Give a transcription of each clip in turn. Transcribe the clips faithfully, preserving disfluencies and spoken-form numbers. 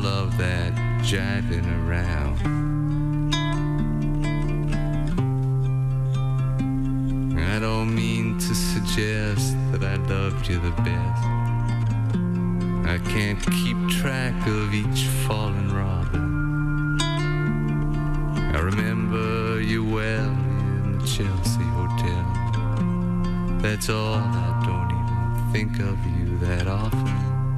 all of that jiving around. I don't mean to suggest that I loved you the best. I can't keep track of each fallen robin. I remember you well in the Chelsea Hotel. That's all, I don't even think of you that often.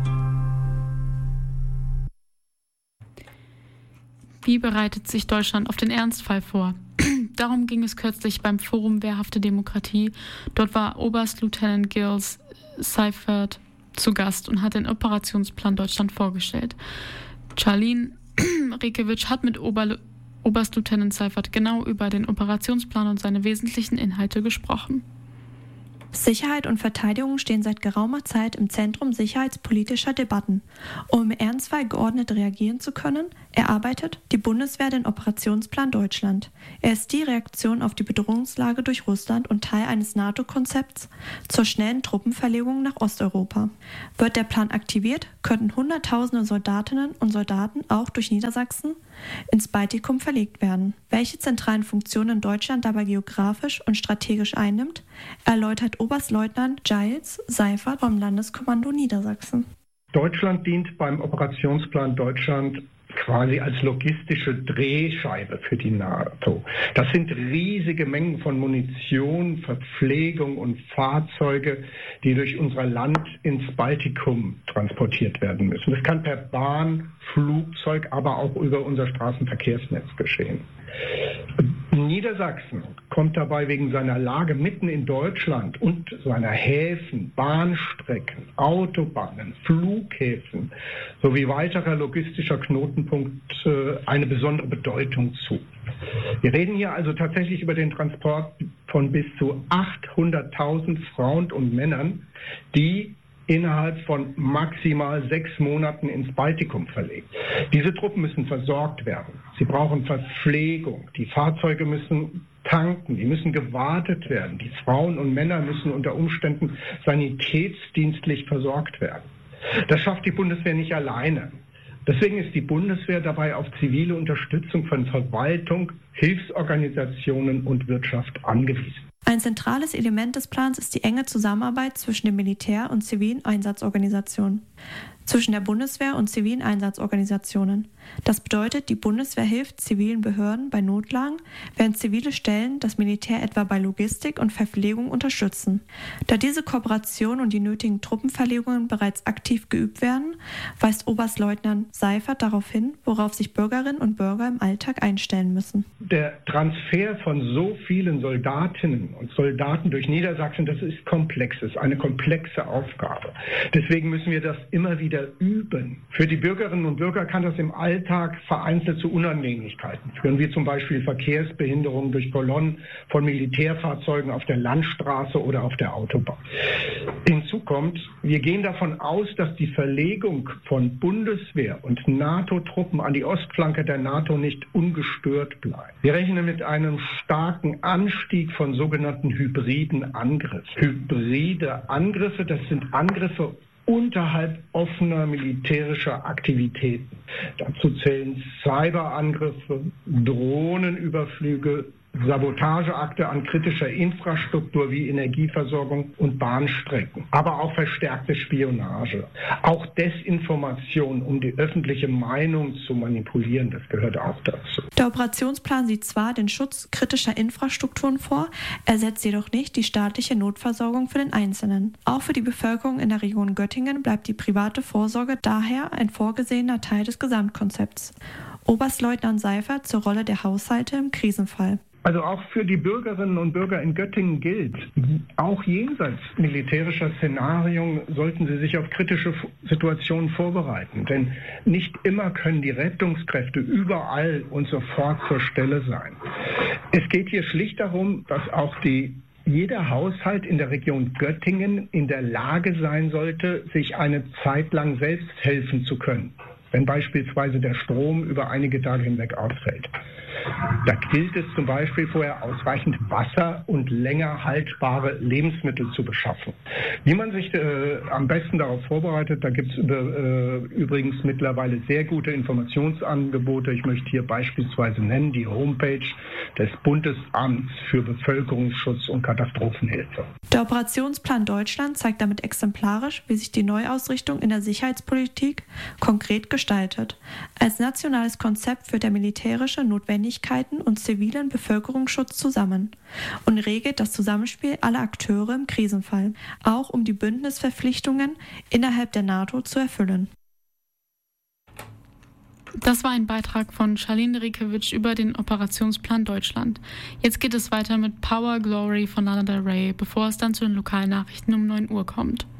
Wie bereitet sich Deutschland auf den Ernstfall vor? Darum ging es kürzlich beim Forum Wehrhafte Demokratie. Dort war Oberstleutnant Gilles Seifert zu Gast und hat den Operationsplan Deutschland vorgestellt. Charlene Rekewitsch hat mit Ober- Oberstleutnant Seifert genau über den Operationsplan und seine wesentlichen Inhalte gesprochen. Sicherheit und Verteidigung stehen seit geraumer Zeit im Zentrum sicherheitspolitischer Debatten. Um im Ernstfall geordnet reagieren zu können, erarbeitet die Bundeswehr den Operationsplan Deutschland. Er ist die Reaktion auf die Bedrohungslage durch Russland und Teil eines NATO-Konzepts zur schnellen Truppenverlegung nach Osteuropa. Wird der Plan aktiviert, könnten Hunderttausende Soldatinnen und Soldaten auch durch Niedersachsen ins Baltikum verlegt werden. Welche zentralen Funktionen Deutschland dabei geografisch und strategisch einnimmt, erläutert Oberstleutnant Gilles Seifert vom Landeskommando Niedersachsen. Deutschland dient beim Operationsplan Deutschland quasi als logistische Drehscheibe für die NATO. Das sind riesige Mengen von Munition, Verpflegung und Fahrzeuge, die durch unser Land ins Baltikum transportiert werden müssen. Das kann per Bahn, Flugzeug, aber auch über unser Straßenverkehrsnetz geschehen. Niedersachsen kommt dabei wegen seiner Lage mitten in Deutschland und seiner Häfen, Bahnstrecken, Autobahnen, Flughäfen sowie weiterer logistischer Knotenpunkte eine besondere Bedeutung zu. Wir reden hier also tatsächlich über den Transport von bis zu achthunderttausend Frauen und Männern, die innerhalb von maximal sechs Monaten ins Baltikum verlegt. Diese Truppen müssen versorgt werden. Sie brauchen Verpflegung. Die Fahrzeuge müssen tanken. Die müssen gewartet werden. Die Frauen und Männer müssen unter Umständen sanitätsdienstlich versorgt werden. Das schafft die Bundeswehr nicht alleine. Deswegen ist die Bundeswehr dabei auf zivile Unterstützung von Verwaltung, Hilfsorganisationen und Wirtschaft angewiesen. Ein zentrales Element des Plans ist die enge Zusammenarbeit zwischen dem Militär und zivilen Einsatzorganisationen, zwischen der Bundeswehr und zivilen Einsatzorganisationen. Das bedeutet, die Bundeswehr hilft zivilen Behörden bei Notlagen, während zivile Stellen das Militär etwa bei Logistik und Verpflegung unterstützen. Da diese Kooperation und die nötigen Truppenverlegungen bereits aktiv geübt werden, weist Oberstleutnant Seifert darauf hin, worauf sich Bürgerinnen und Bürger im Alltag einstellen müssen. Der Transfer von so vielen Soldatinnen und Soldaten durch Niedersachsen, das ist komplex, das ist eine komplexe Aufgabe. Deswegen müssen wir das immer wieder üben. Für die Bürgerinnen und Bürger kann das im Alltag vereinzelt zu Unannehmlichkeiten führen, wie zum Beispiel Verkehrsbehinderungen durch Kolonnen von Militärfahrzeugen auf der Landstraße oder auf der Autobahn. Hinzu kommt, wir gehen davon aus, dass die Verlegung von Bundeswehr und NATO-Truppen an die Ostflanke der NATO nicht ungestört bleibt. Wir rechnen mit einem starken Anstieg von sogenannten hybriden Angriffen. Hybride Angriffe, das sind Angriffe unterhalb offener militärischer Aktivitäten. Dazu zählen Cyberangriffe, Drohnenüberflüge, Sabotageakte an kritischer Infrastruktur wie Energieversorgung und Bahnstrecken, aber auch verstärkte Spionage. Auch Desinformation, um die öffentliche Meinung zu manipulieren, das gehört auch dazu. Der Operationsplan sieht zwar den Schutz kritischer Infrastrukturen vor, ersetzt jedoch nicht die staatliche Notversorgung für den Einzelnen. Auch für die Bevölkerung in der Region Göttingen bleibt die private Vorsorge daher ein vorgesehener Teil des Gesamtkonzepts. Oberstleutnant Seifert zur Rolle der Haushalte im Krisenfall. Also auch für die Bürgerinnen und Bürger in Göttingen gilt, auch jenseits militärischer Szenarien sollten sie sich auf kritische Situationen vorbereiten. Denn nicht immer können die Rettungskräfte überall und sofort zur Stelle sein. Es geht hier schlicht darum, dass auch die jeder Haushalt in der Region Göttingen in der Lage sein sollte, sich eine Zeit lang selbst helfen zu können. wenn beispielsweise der Strom über einige Tage hinweg ausfällt. Da gilt es zum Beispiel vorher ausreichend Wasser und länger haltbare Lebensmittel zu beschaffen. Wie man sich äh, am besten darauf vorbereitet, da gibt es äh, übrigens mittlerweile sehr gute Informationsangebote. Ich möchte hier beispielsweise nennen die Homepage des Bundesamts für Bevölkerungsschutz und Katastrophenhilfe. Der Operationsplan Deutschland zeigt damit exemplarisch, wie sich die Neuausrichtung in der Sicherheitspolitik konkret gestaltet. Als nationales Konzept führt er militärische Notwendigkeiten und zivilen Bevölkerungsschutz zusammen und regelt das Zusammenspiel aller Akteure im Krisenfall, auch um die Bündnisverpflichtungen innerhalb der NATO zu erfüllen. Das war ein Beitrag von Charlene Riekewitsch über den Operationsplan Deutschland. Jetzt geht es weiter mit Power Glory von Lana Del Rey, bevor es dann zu den Lokalnachrichten um neun Uhr kommt.